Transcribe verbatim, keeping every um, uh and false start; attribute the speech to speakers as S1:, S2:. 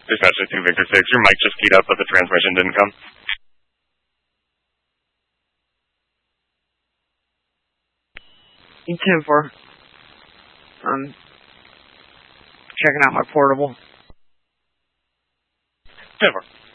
S1: Dispatcher two Victor six, your mic just keyed up, but the transmission didn't come.
S2: ten four. I'm checking out my portable.
S1: ten four.